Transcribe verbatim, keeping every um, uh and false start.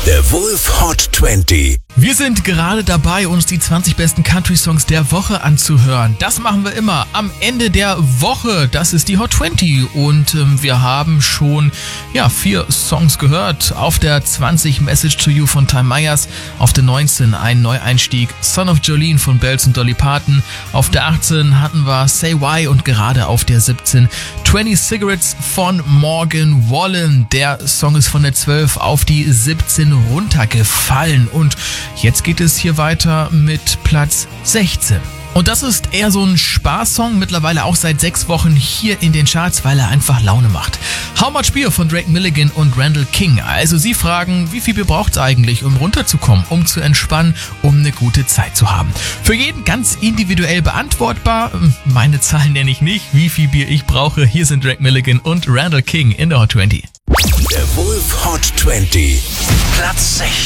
Der Wolf Hot zwanzig. Wir sind gerade dabei, uns die zwanzig besten Country-Songs der Woche anzuhören. Das machen wir immer am Ende der Woche. Das ist die Hot zwanzig und ähm, wir haben schon ja, vier Songs gehört. Auf der zwanzig Message to You von Time Myers, auf der neunzehn ein Neueinstieg Son of Jolene von Bells und Dolly Parton, auf der achtzehn hatten wir Say Why und gerade auf der siebzehn zwanzig Cigarettes von Morgan Wallen. Der Song ist von der zwölf auf die siebzehn runtergefallen und jetzt geht es hier weiter mit Platz sechzehn. Und das ist eher so ein Spaßsong, mittlerweile auch seit sechs Wochen hier in den Charts, weil er einfach Laune macht. How Much Beer von Drake Milligan und Randall King. Also Sie fragen, wie viel Bier braucht es eigentlich, um runterzukommen, um zu entspannen, um eine gute Zeit zu haben. Für jeden ganz individuell beantwortbar. Meine Zahlen nenne ich nicht, wie viel Bier ich brauche. Hier sind Drake Milligan und Randall King in der Hot zwanzig. Der Wolf Hot zwanzig. Platz sechzehn.